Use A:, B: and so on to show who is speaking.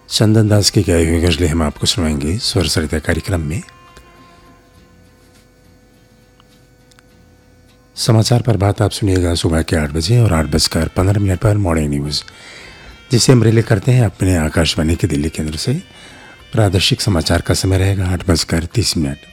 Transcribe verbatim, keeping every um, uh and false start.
A: चंदन दास की गाई हुई गजलें हम आपको सुनाएंगे स्वर सरिता कार्यक्रम में। समाचार पर बात आप सुनिएगा सुबह के आठ बजे और आठ बजकर पंद्रह मिनट पर मॉर्निंग न्यूज़, जिसे हम रिले करते हैं अपने आकाशवाणी के दिल्ली केंद्र से। प्रादेशिक समाचार का समय रहेगा आठ बजकर तीस मिनट।